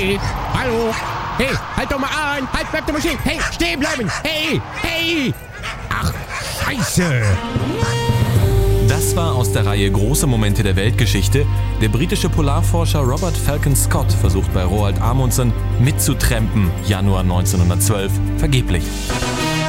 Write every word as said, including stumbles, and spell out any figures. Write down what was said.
Hey, hallo. Hey, halt doch mal an. Halt, bleib doch mal stehen. Hey, stehen bleiben. Hey, hey. Ach, Scheiße. Das war aus der Reihe Große Momente der Weltgeschichte. Der britische Polarforscher Robert Falcon Scott versucht bei Roald Amundsen mitzutrempen, Januar neunzehnhundertzwölf, vergeblich.